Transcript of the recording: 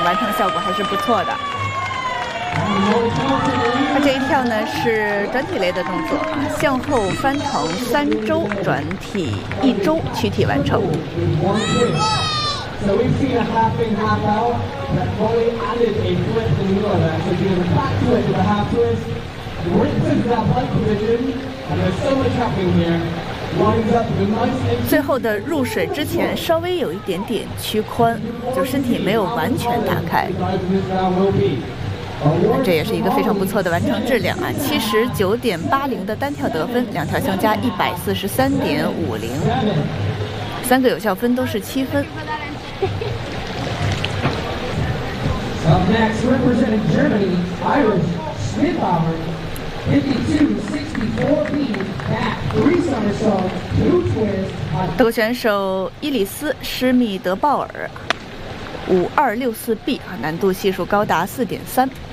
完成效果还是不错的。它这一跳呢是转体类的动作啊，向后翻腾3周，转体1周，躯体完成。最后的入水之前稍微有一点点屈髋，就身体没有完全打开。这也是一个非常不错的完成质量啊！79.80的单跳得分，2跳相加143.50，3个有效分都是7分。德国选手伊里斯·施密德鲍尔，5264B 啊，难度系数高达4.3。